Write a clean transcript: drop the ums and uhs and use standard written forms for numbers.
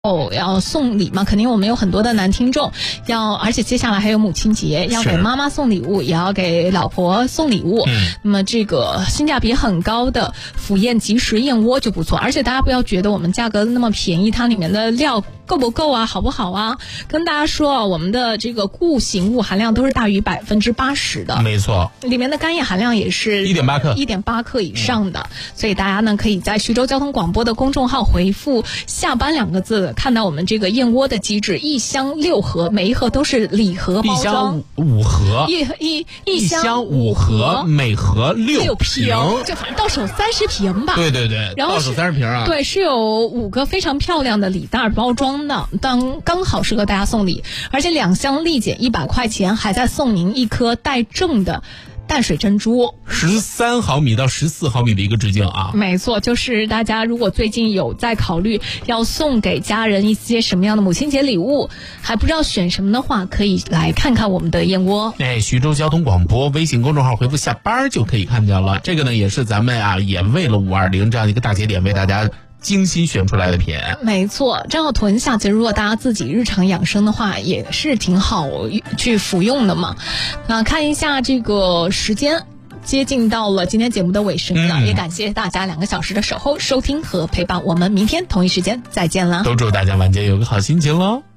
要送礼嘛，肯定我们有很多的男听众而且接下来还有母亲节，要给妈妈送礼物，也要给老婆送礼物。那么这个性价比很高的府宴即食燕窝就不错，而且大家不要觉得我们价格那么便宜，它里面的料够不够啊，好不好啊？跟大家说，我们的这个固形物含量都是大于80%的， 没错， 里面的干叶含量也是1.8克以上的，所以大家呢可以在徐州交通广播的公众号回复下班2个字，看到我们这个燕窝的机制，1箱6盒，每一盒都是礼盒包装 ，1箱5盒， 一箱5盒， 每盒6瓶， 就反正到手30瓶吧。 对，然后到手30瓶啊。对，是有5个非常漂亮的礼袋包装的，刚好适合大家送礼，而且2箱立减100块钱，还在送您1颗带正的淡水珍珠，13 毫米到14毫米的一个直径啊。 没错，就是大家如果最近有在考虑要送给家人一些什么样的母亲节礼物，还不知道选什么的话，可以来看看我们的燕窝。 徐州交通广播微信公众号回复下班就可以看见了。这个呢也是咱们也为了520这样一个大节点为大家精心选出来的品。 没错，正好囤下，其实如果大家自己日常养生的话，也是挺好去服用的嘛。看一下这个时间，接近到了今天节目的尾声了，也感谢大家2个小时的守候、收听和陪伴，我们明天同一时间再见了。 都祝大家晚间有个好心情喽。